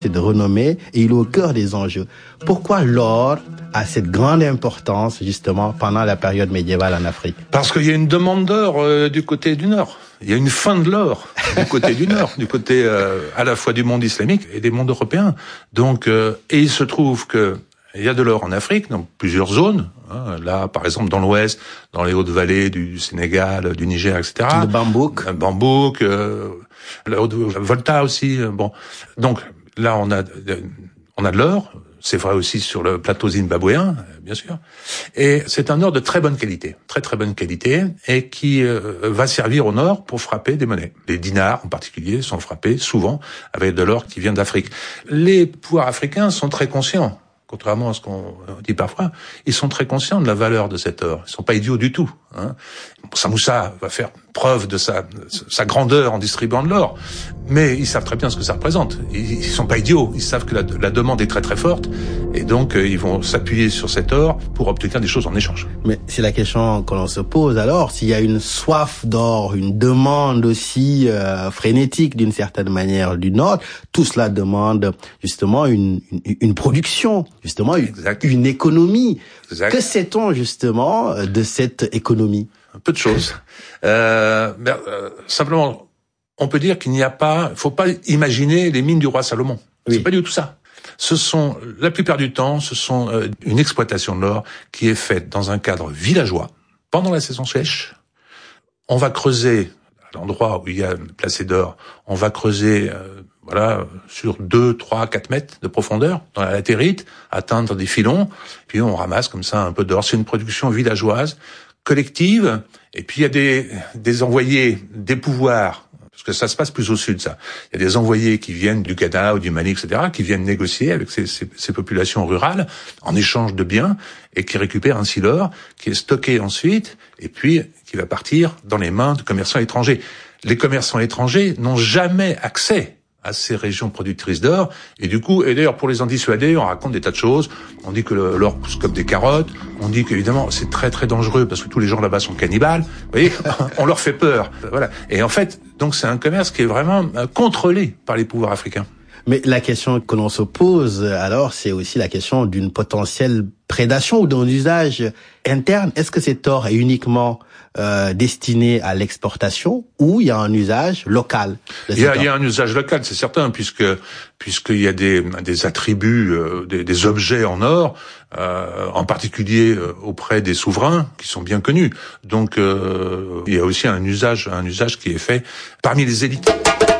c'est de renommée et il est au cœur des enjeux. Pourquoi l'or a cette grande importance, justement, pendant la période médiévale en Afrique? Parce qu'il y a une demande d'or du côté du Nord. Il y a une faim de l'or du côté du Nord, du côté à la fois du monde islamique et des mondes européens. Donc, et il se trouve que il y a de l'or en Afrique, dans plusieurs zones. Là, par exemple, dans l'Ouest, dans les hautes vallées du Sénégal, du Niger, etc. Le Bambouk. La Haute-Volta aussi. Bon, donc là, on a de l'or. C'est vrai aussi sur le plateau zimbabwéen, bien sûr. Et c'est un or de très bonne qualité, très très bonne qualité, et qui va servir au Nord pour frapper des monnaies. Les dinars, en particulier, sont frappés souvent avec de l'or qui vient d'Afrique. Les pouvoirs africains sont très conscients. Contrairement à ce qu'on dit parfois, ils sont très conscients de la valeur de cet or. Ils sont pas idiots du tout. Samoussa va faire preuve de sa grandeur en distribuant de l'or, mais ils savent très bien ce que ça représente. Ils sont pas idiots. Ils savent que la demande est très très forte, et donc ils vont s'appuyer sur cet or pour obtenir des choses en échange. Mais c'est la question que l'on se pose alors. S'il y a une soif d'or, une demande aussi frénétique d'une certaine manière du Nord, tout cela demande justement une production, justement une économie. Exact. Que sait-on justement de cette économie? Peu de choses. Simplement, on peut dire qu'il faut pas imaginer les mines du roi Salomon. Oui. C'est pas du tout ça. La plupart du temps, une exploitation de l'or qui est faite dans un cadre villageois, pendant la saison sèche. On va creuser, à l'endroit où il y a placé d'or, on va creuser, sur 2, 3, 4 mètres de profondeur, dans la latérite, atteindre des filons, puis on ramasse comme ça un peu d'or. C'est une production villageoise, collective, et puis il y a des envoyés des pouvoirs, parce que ça se passe plus au sud, ça. Il y a des envoyés qui viennent du Ghana ou du Mali, etc., qui viennent négocier avec ces populations rurales en échange de biens, et qui récupèrent ainsi l'or, qui est stocké ensuite, et puis qui va partir dans les mains de commerçants étrangers. Les commerçants étrangers n'ont jamais accès à ces régions productrices d'or, et d'ailleurs pour les en dissuader, on raconte des tas de choses. On dit que l'or pousse comme des carottes, on dit qu'évidemment c'est très très dangereux parce que tous les gens là-bas sont cannibales. Vous voyez, on leur fait peur. Voilà. Et en fait, donc c'est un commerce qui est vraiment contrôlé par les pouvoirs africains. Mais la question que l'on se pose alors, c'est aussi la question d'une potentielle prédation ou d'un usage interne. Est-ce que cet or est uniquement destiné à l'exportation ou il y a un usage local? Il y a un usage local, c'est certain, puisqu'il y a des attributs, des objets en or, en particulier auprès des souverains qui sont bien connus. Donc il y a aussi un usage qui est fait parmi les élites.